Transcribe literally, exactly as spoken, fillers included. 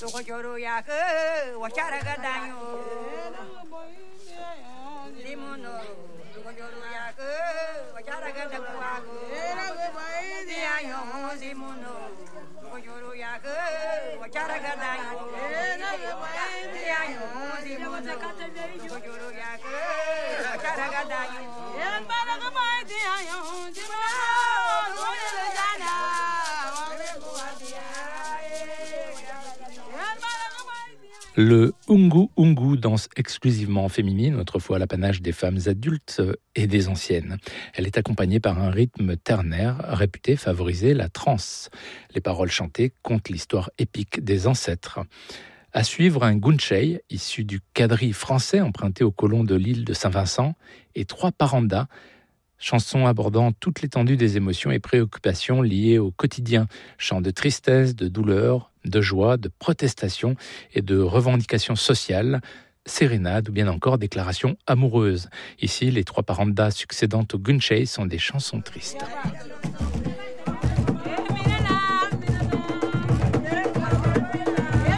Le Ungu Ungu, danse exclusivement féminine, autrefois l'apanage des femmes adultes et des anciennes. Elle est accompagnée par un rythme ternaire réputé favoriser la transe. Les paroles chantées content l'histoire épique des ancêtres. À suivre, un gunchei, issu du quadrille français emprunté aux colons de l'île de Saint-Vincent, et trois parandas, chansons abordant toute l'étendue des émotions et préoccupations liées au quotidien. Chants de tristesse, de douleur, de joie, de protestation et de revendications sociales, sérénades ou bien encore déclarations amoureuses. Ici, les trois parandas succédant au gunchei sont des chansons tristes.